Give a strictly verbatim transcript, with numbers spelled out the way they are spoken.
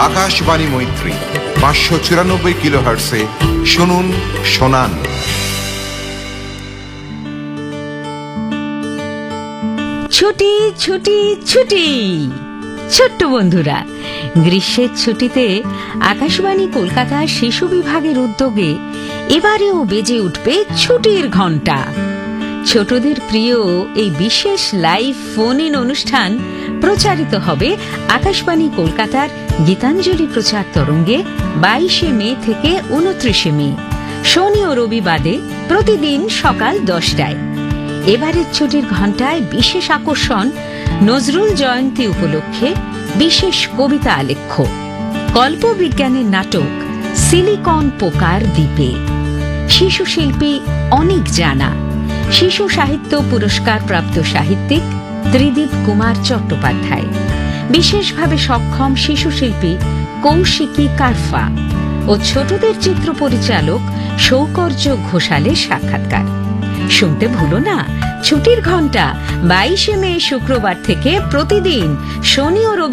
আকাশবাণী মৈত্রী পাঁচশো চুরানব্বই কিলো হার্টসে শুনুন শোনান। ছুটি ছুটি ছুটি। ছোট্ট বন্ধুরা, গ্রীষ্মের ছুটিতে আকাশবাণী কলকাতার শিশু বিভাগের উদ্যোগে এবারেও বেজে উঠবে ছুটির ঘণ্টা। ছোটদের প্রিয় এই বিশেষ লাইভ ফোন ইন অনুষ্ঠান প্রচারিত হবে আকাশবাণী কলকাতার গীতাঞ্জলি প্রচার তরঙ্গে বাইশে মে থেকে উনত্রিশে মে, শনি ও রবিবারে প্রতিদিন সকাল দশটায়। এবারের ছুটির ঘণ্টায় বিশেষ আকর্ষণ নজরুল জয়ন্তী উপলক্ষে বিশেষ কবিতা আলেখ্য, কল্পবিজ্ঞানের নাটক সিলিকন পোকার দ্বীপে, শিশু শিল্পী অনেক জানা শিশু সাহিত্য পুরস্কার প্রাপ্ত সাহিত্যিক ত্রিদীপ কুমার চট্টোপাধ্যায়, বিশেষভাবে সক্ষম শিশু শিল্পী কৌশিকী কারফা ও ছোটদের চিত্র পরিচালক সৌকর্য ঘোষালের সাক্ষাৎকার। শুনতে ভুলো না ছুটির ঘণ্টা বাইশে মে শুক্রবার থেকে প্রতিদিন শনি ও রবি